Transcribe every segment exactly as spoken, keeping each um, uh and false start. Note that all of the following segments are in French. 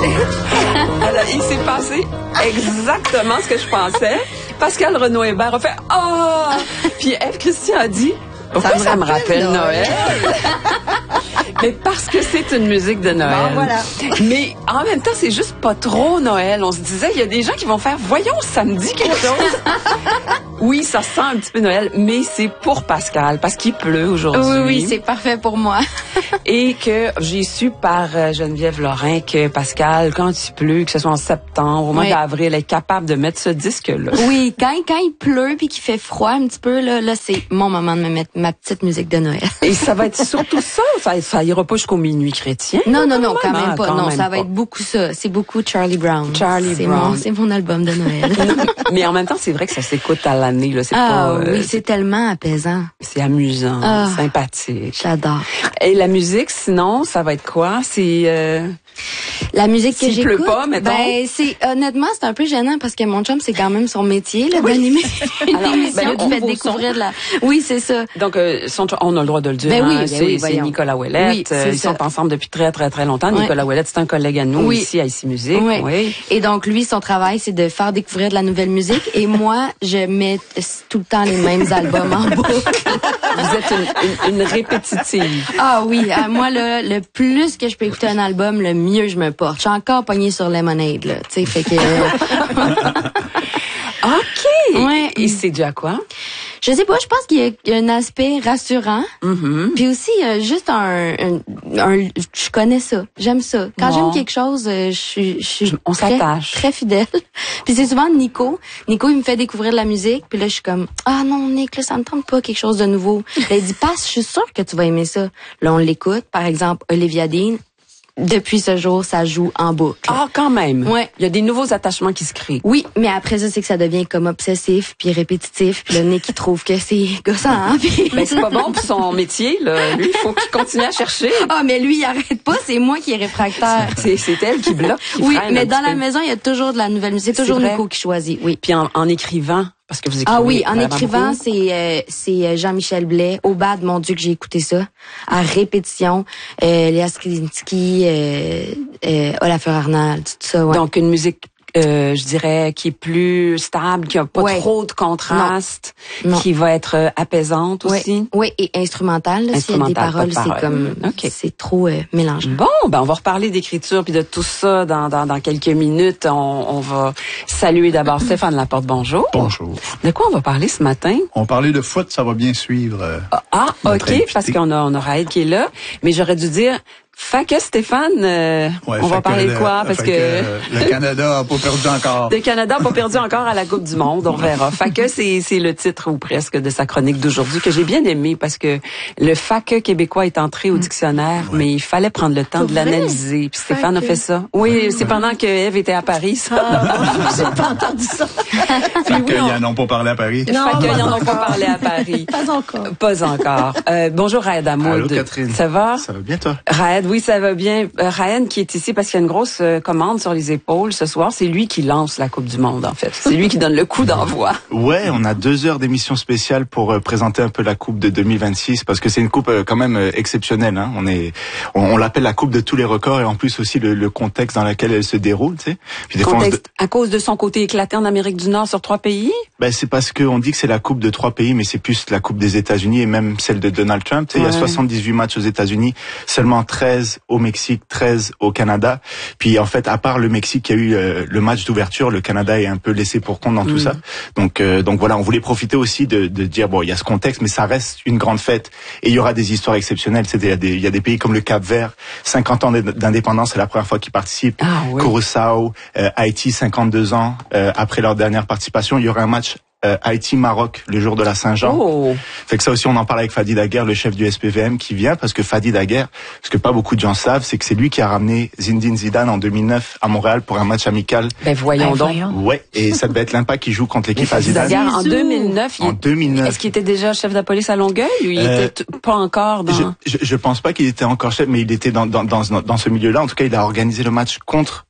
Alors, il s'est passé exactement ce que je pensais. Pascal Renaud-Hébert a fait « Ah! » Puis Ève Christian a dit « Pourquoi ça me rappelle Noël? » Mais parce que c'est une musique de Noël. Bon, voilà. Mais en même temps, c'est juste pas trop Noël. On se disait, il y a des gens qui vont faire « Voyons, ça me dit quelque chose. » Oui, ça sent un petit peu Noël, mais c'est pour Pascal, parce qu'il pleut aujourd'hui. Oui, oui, c'est parfait pour moi. Et que j'ai su par euh, Geneviève Lorrain que Pascal, quand il pleut, que ce soit en septembre, au mois oui. d'avril, est capable de mettre ce disque-là. Oui, quand, quand il pleut puis qu'il fait froid un petit peu, là, là c'est mon moment de me mettre ma petite musique de Noël. Et ça va être surtout ça, ça, ça ira pas jusqu'au minuit chrétien. Non, non, non, quand même, quand même pas. Quand non, même ça va pas. être beaucoup ça. C'est beaucoup Charlie Brown. Charlie c'est Brown. Mon, c'est mon album de Noël. Mais en même temps, c'est vrai que ça s'écoute à l'année, là. C'est ah pas, euh, oui, c'est tellement apaisant. C'est amusant, ah, sympathique. J'adore. Et la musique, sinon, ça va être quoi? C'est... Euh... La musique que S'il j'écoute, pleut pas, mettons. ben c'est honnêtement c'est un peu gênant parce que mon chum c'est quand même son métier là, oui. d'animer une Alors, émission ben, qui fait découvrir de la. Oui, c'est ça. Donc euh, son, on a le droit de le dire. Ben oui, hein, ben c'est, oui, c'est Nicolas Ouellette. Oui, c'est ils ça. sont ensemble depuis très très très longtemps. Oui. Nicolas Ouellette, c'est un collègue à nous oui. ici à Ici Musique. Oui. oui. Et donc lui, son travail c'est de faire découvrir de la nouvelle musique et moi je mets tout le temps les mêmes albums en boucle. Vous êtes une, une, une répétitive. Ah oui, à moi là, le plus que je peux écouter un album, le mieux je me porte. Je suis encore pognée sur Lemonade là, tu sais, fait que. OK. Ouais. Et c'est dû à quoi? Je sais pas, je pense qu'il y a, il y a un aspect rassurant. Mm-hmm. Puis aussi, euh, juste un, un, un... Je connais ça. J'aime ça. Quand bon. j'aime quelque chose, euh, je suis... Je suis On très, s'attache. Très fidèle. Puis c'est souvent Nico. Nico, il me fait découvrir de la musique. Puis là, je suis comme, ah non, Nick, là, ça me tente pas quelque chose de nouveau. Là, il dit, passe, je suis sûre que tu vas aimer ça. Là, on l'écoute. Par exemple, Olivia Dean. Depuis ce jour, ça joue en boucle. Ah, quand même. Ouais. Il y a des nouveaux attachements qui se créent. Oui, mais après ça, c'est que ça devient comme obsessif puis répétitif. Puis le Nick, qui trouve que c'est gossant. Hein, puis... Ben, c'est pas bon pour son métier, là. Lui, il faut qu'il continue à chercher. Ah, mais lui, il arrête pas. C'est moi qui est réfractaire. C'est, c'est elle qui bloque. Qui oui, freine mais un dans petit la peu. maison, il y a toujours de la nouvelle musique. C'est toujours vrai. Nico qui choisit. Oui. Puis en, en écrivant, parce que vous écrivez. Ah oui, en vraiment écrivant, beaucoup. c'est euh, c'est Jean-Michel Blais. Au bad, mon Dieu, que j'ai écouté ça. À répétition. Euh, Léa Skrinsky, euh, euh, Olafur Arnald, tout ça, ouais. Donc, une musique, euh, je dirais, qui est plus stable, qui a pas Ouais. trop de contraste, Non. Non. qui va être euh, apaisante aussi. Oui, et instrumental. Là, s'il y a des Instrumental, paroles, pas de c'est comme, paroles. OK. c'est trop euh, mélangeant. Bon, ben on va reparler d'écriture puis de tout ça dans, dans, dans quelques minutes. On, on va saluer d'abord Stéphane Laporte. Bonjour. Bonjour. De quoi on va parler ce matin? On parlait de foot, ça va bien suivre. euh, Ah, Notre OK, invité. parce qu'on a, on a Raed qui est là. Mais j'aurais dû dire, fait que Stéphane, euh, ouais, on va fait parler que de le- quoi? Parce fait que... euh, le Canada a pas perdu encore. Le Canada n'a pas perdu encore à la Coupe du Monde, on verra. Fait que c'est, c'est le titre ou presque de sa chronique d'aujourd'hui que j'ai bien aimé parce que le fac québécois est entré au dictionnaire, Ouais. mais il fallait prendre le temps Pour de vrai? l'analyser. Puis Stéphane a Fac. fait ça. Oui, c'est pendant que Ève était à Paris, ça. J'ai pas entendu ça. Fait qu'ils n'en ont pas parlé à Paris. Fait qu'ils n'en ont pas parlé à Paris. Pas encore. Pas encore. Euh, bonjour Raed Hamoud. Allô, Catherine. Ça va? Ça va bien, toi? Raed, oui, ça va bien. Euh, Raed qui est ici parce qu'il y a une grosse euh, commande sur les épaules ce soir. C'est lui qui lance la Coupe du Monde, en fait. C'est lui qui donne le coup d'envoi. Ouais, on a deux heures d'émission spéciale pour euh, présenter un peu la Coupe de deux mille vingt-six parce que c'est une coupe euh, quand même euh, exceptionnelle. Hein. On est, on, on l'appelle la Coupe de tous les records et en plus aussi le, le contexte dans lequel elle se déroule. Tu sais. Puis des fois, on se- Contexte, à cause de son côté éclaté en Amérique du Nord sur trois pays? ben, c'est parce qu'on dit que c'est la Coupe de trois pays, mais c'est plus la Coupe des États-Unis et même celle de Donald Trump. Tu sais, il y a Ouais. soixante-dix-huit matchs aux États-Unis, seulement treize au Mexique, treize au Canada. Puis en fait, à part le Mexique, qui a eu euh, le match d'ouverture, le Canada est un peu laissé pour compte dans tout Mm. ça. Donc, euh, donc voilà, on voulait profiter aussi de, de dire bon, il y a ce contexte, mais ça reste une grande fête et il y aura des histoires exceptionnelles. C'est il y a des, il y a des pays comme le Cap-Vert, cinquante ans d'indépendance, c'est la première fois qu'ils participent. Ah oui. Curaçao, euh, Haïti, cinquante-deux ans euh, après leur dernière participation, il y aura un match euh, Haïti-Maroc le jour de la Saint-Jean. Oh! Fait que ça aussi, on en parle avec Fadi Daguerre, le chef du S P V M, qui vient parce que Fadi Daguerre, ce que pas beaucoup de gens savent, c'est que c'est lui qui a ramené Zinedine Zidane en deux mille neuf à Montréal pour un match amical. Ben voyons Ben, donc. voyons. Ouais, et ça devait être l'Impact qui joue contre l'équipe à Zidane. Daguerre, en Bisous. deux mille neuf, il, En deux mille neuf. est-ce qu'il était déjà chef de la police à Longueuil ou il Euh, était t- pas encore dans... Je, je, je pense pas qu'il était encore chef, mais il était dans, dans, dans, dans ce milieu-là. En tout cas, il a organisé le match contre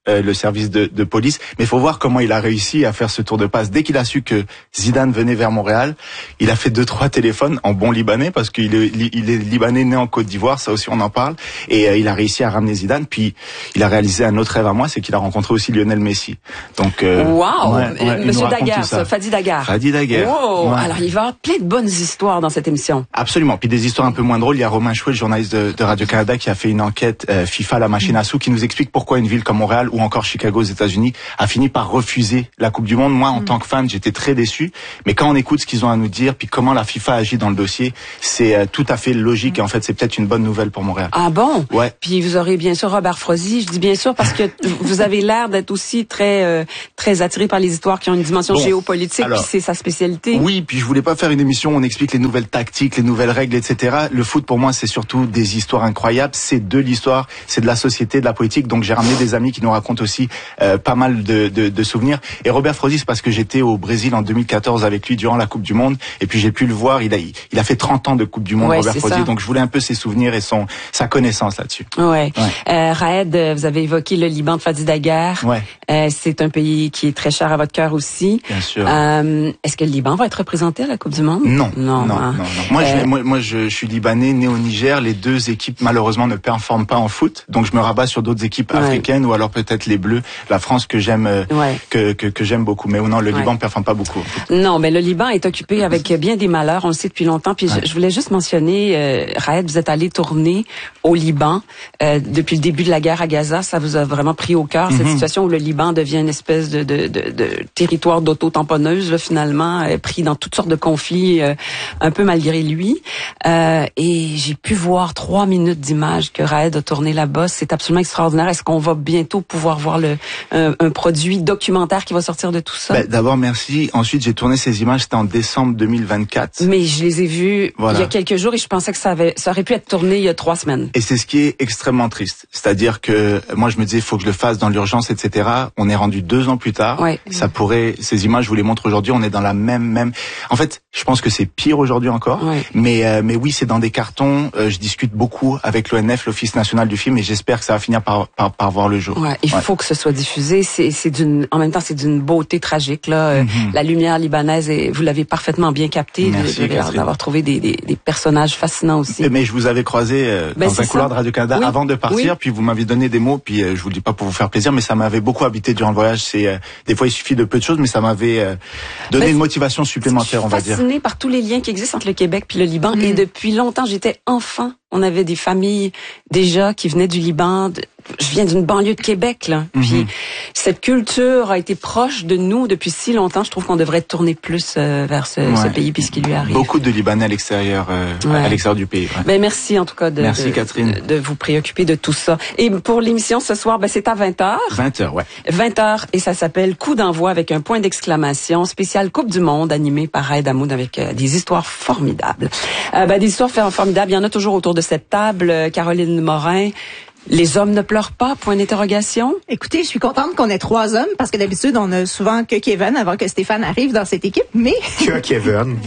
euh, le service de, de police. Mais il faut voir comment il a réussi à faire ce tour de passe. Dès qu'il a su que Zidane venait vers Montréal, il a fait deux trois téléphones en bon libanais parce qu'il est, il est libanais né en Côte d'Ivoire, ça aussi on en parle. Et euh, il a réussi à ramener Zidane. Puis il a réalisé un autre rêve à moi, c'est qu'il a rencontré aussi Lionel Messi. Donc, euh, wow, ouais, ouais, Monsieur Daguerre, ça. Fadi Daguerre. Fadi Daguerre. Wow. Ouais. Alors il va y avoir plein de bonnes histoires dans cette émission. Absolument. Puis des histoires un peu moins drôles. Il y a Romain Chouet, le journaliste de, de Radio-Canada, qui a fait une enquête euh, FIFA, la machine à sous, qui nous explique pourquoi une ville comme Montréal ou encore Chicago aux États-Unis a fini par refuser la Coupe du Monde. Moi, en mm. tant que fan, j'étais très déçu. Mais quand on écoute ce qu'ils ont à nous dire, puis comment la FIFA agit dans le dossier, c'est euh, tout à fait logique. Mm. Et en fait, c'est peut-être une bonne nouvelle pour Montréal. Ah bon? Ouais. Puis vous aurez bien sûr Robert Frozy. Je dis bien sûr parce que vous avez l'air d'être aussi très euh, très attiré par les histoires qui ont une dimension bon, géopolitique. Alors, puis c'est sa spécialité. Oui. Puis je voulais pas faire une émission où on explique les nouvelles tactiques, les nouvelles règles, et cetera. Le foot pour moi, c'est surtout des histoires incroyables. C'est de l'histoire, c'est de la société, de la politique. Donc j'ai ramené des amis qui nous racontent aussi euh, pas mal de, de, de souvenirs. Et Robert Frozy, c'est parce que j'étais au Brésil en deux mille quatorze avec lui durant la Coupe du Monde. Et puis j'ai pu le voir. Il a il a fait trente ans de Coupe du Monde, ouais, Robert Frozy. Ça. Donc je voulais un peu ses souvenirs et son sa connaissance là-dessus. Ouais. ouais. Euh, Raed, vous avez évoqué le Liban de Fadi Daguerre. Ouais. Euh, c'est un pays qui est très cher à votre cœur aussi. Bien sûr. Euh, est-ce que le Liban va être représenté à la Coupe du Monde? Non. Non. Non. Hein. non, non. Moi, euh... je, moi, moi, je, je suis libanais, né au Niger. Les deux équipes malheureusement ne performent pas en foot, donc je me rabats sur d'autres équipes ouais. africaines ou alors peut-être les Bleus, la France que j'aime, euh, ouais. que, que que j'aime beaucoup. Mais non, le ouais. Liban ne performe pas beaucoup. Non, mais le Liban est occupé avec bien des malheurs. On le sait depuis longtemps. Puis ouais. je, je voulais juste mentionner, euh, Raed, vous êtes allé tourner au Liban euh, depuis le début de la guerre à Gaza. Ça vous a vraiment pris au cœur mm-hmm. cette situation où le Liban devient une espèce de de, de, de territoire d'auto-tamponneuse là, finalement, euh, pris dans toutes sortes de conflits, euh, un peu malgré lui. Euh, et j'ai pu voir trois minutes d'images que Raed a tourné là-bas. C'est absolument extraordinaire. Est-ce qu'on va bientôt pouvoir voir le un, un produit documentaire qui va sortir de tout ça? Ben, d'abord, merci. Ensuite, j'ai tourné ces images, c'était en décembre deux mille vingt-quatre. Mais je les ai vues voilà. il y a quelques jours et je pensais que ça avait, ça aurait pu être tourné il y a trois semaines. Et c'est ce qui est extrêmement triste. C'est-à-dire que moi, je me disais, il faut que je le fasse dans l'urgence, et cetera. On est rendu deux ans plus tard. Ouais. Ça pourrait, ces images, je vous les montre aujourd'hui. On est dans la même, même. En fait, je pense que c'est pire aujourd'hui encore. Ouais. Mais, euh, mais oui, c'est dans des cartons. Euh, je discute beaucoup avec l'O N F, l'Office national du film, et j'espère que ça va finir par, par, par voir le jour. Ouais, il ouais. faut que ce soit diffusé. C'est, c'est d'une, en même temps, c'est d'une beauté tragique là. Mm-hmm. La lumière libanaise, et vous l'avez parfaitement bien capté. Merci, de, de, d'avoir trouvé des, des, des personnages fascinants aussi. Mais je vous avais croisé euh, ben, dans un couloir de Radio-Canada oui. avant de partir, oui. puis vous m'avez donné des mots, puis euh, je vous le dis pas pour vous faire plaisir, mais ça m'avait beaucoup habité durant le voyage. C'est euh, des fois il suffit de peu de choses, mais ça m'avait euh, donné ben, une motivation supplémentaire, on va dire. Je suis fascinée par tous les liens qui existent entre le Québec puis le Liban, mm. et depuis longtemps, j'étais enfant. On avait des familles déjà qui venaient du Liban. De, je viens d'une banlieue de Québec, là. Mm-hmm. Puis cette culture a été proche de nous depuis si longtemps. Je trouve qu'on devrait tourner plus euh, vers ce, ouais. ce pays puisqu'il lui arrive. Beaucoup de Libanais à l'extérieur, euh, ouais. à l'extérieur du pays. Ouais. Ben merci en tout cas de, merci, de, Catherine. de, de vous préoccuper de tout ça. Et pour l'émission ce soir, ben c'est à vingt heures. vingt heures, ouais. vingt heures et ça s'appelle Coup d'envoi avec un point d'exclamation spécial Coupe du Monde animé par Raed Hamoud avec euh, des histoires formidables. Euh, ben des histoires formidables. Il y en a toujours autour de cette table. Caroline Morin. Les hommes ne pleurent pas, point d'interrogation. Écoutez, je suis contente qu'on ait trois hommes, parce que d'habitude, on a souvent que Kevin avant que Stéphane arrive dans cette équipe, mais... Que Kevin.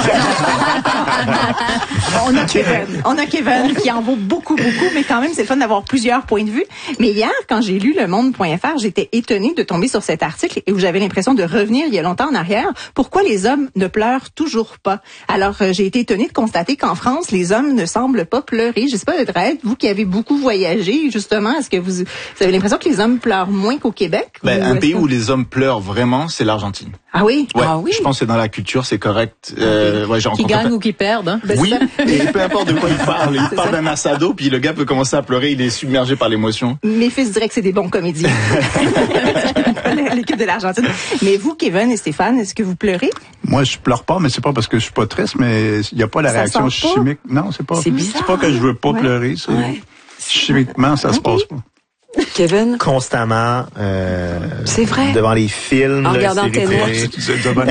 on a Kevin. On a Kevin qui en vaut beaucoup, beaucoup, mais quand même, c'est le fun d'avoir plusieurs points de vue. Mais hier, quand j'ai lu le monde point f r, j'étais étonnée de tomber sur cet article et où j'avais l'impression de revenir il y a longtemps en arrière. Pourquoi les hommes ne pleurent toujours pas? Alors, euh, j'ai été étonnée de constater qu'en France, les hommes ne semblent pas pleurer. Je sais pas, Raed, vous qui avez beaucoup voyagé, justement, est-ce que vous, vous avez l'impression que les hommes pleurent moins qu'au Québec? Ben, un pays que... où les hommes pleurent vraiment, c'est l'Argentine. Ah oui? Ouais, ah oui? Je pense que c'est dans la culture, c'est correct. Euh, ouais, qui gagnent pas... ou qui perdent. Hein? Ben, oui, et peu importe de quoi il parle. Il parle d'un assado, puis le gars peut commencer à pleurer, il est submergé par l'émotion. Mes fils diraient que c'est des bons comédiens. L'équipe de l'Argentine. Mais vous, Kevin et Stéphane, est-ce que vous pleurez? Moi, je pleure pas, mais c'est pas parce que je suis pas triste, mais il n'y a pas la ça réaction chimique. Non, c'est pas. C'est bizarre. C'est pas que je veux pas ouais. pleurer, c'est... Ouais. Chimiquement, ça okay. se passe pas. Kevin? Constamment. Euh, c'est vrai. Devant les films. En regardant tes notes. Devant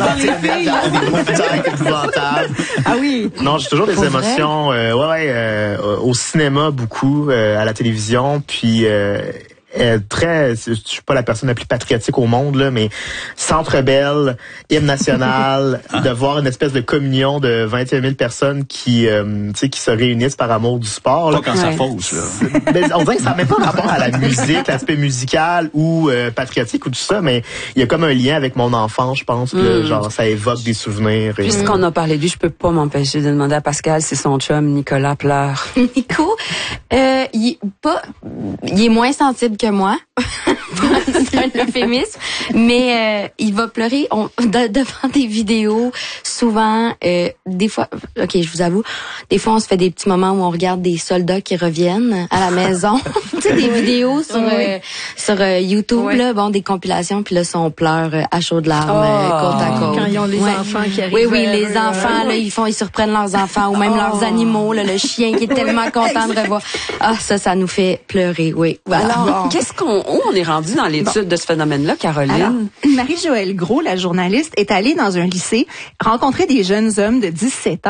les épouvantables. Ah oui. Non, j'ai toujours des Pour émotions. Euh, ouais, ouais. Euh, au cinéma, beaucoup. Euh, à la télévision. Puis... Euh, euh, très, je suis pas la personne la plus patriotique au monde là, mais Centre Bell, hymne national, de voir une espèce de communion de vingt et un mille personnes qui, euh, tu sais, qui se réunissent par amour du sport. Là. Pas quand ça Ouais. fausse, là. Ben, on dirait que ça n'a même pas rapport à la musique, l'aspect musical ou euh, patriotique ou tout ça, mais il y a comme un lien avec mon enfance, je pense, que Mm. genre ça évoque des souvenirs. Et... Puisqu'on a parlé de lui, je peux pas m'empêcher de demander à Pascal si son chum Nicolas pleure. Nico, euh, il est pas, il est moins sensible que moi. C'est un euphémisme. Mais euh, il va pleurer on, de, devant des vidéos. Souvent, euh, des fois, ok, je vous avoue, des fois on se fait des petits moments où on regarde des soldats qui reviennent à la maison. Tu sais, des vidéos sur euh, sur euh, YouTube, Oui. là, bon, des compilations, puis là, ça, on pleure euh, à chaudes larmes, euh, Oh. côte à côte. Quand ils ont les Ouais. enfants qui arrivent. Oui, oui, euh, les euh, enfants, là, ils font, ils surprennent leurs enfants ou même leurs animaux, là, le chien qui est tellement content de revoir. Ah, ça, ça nous fait pleurer, oui. Voilà. Alors, qu'est-ce qu'on, où on est rendu dans l'étude de ce phénomène-là, Caroline? Alors, Marie-Joëlle Gros, la journaliste, est allée dans un lycée rencontrer des jeunes hommes de dix-sept ans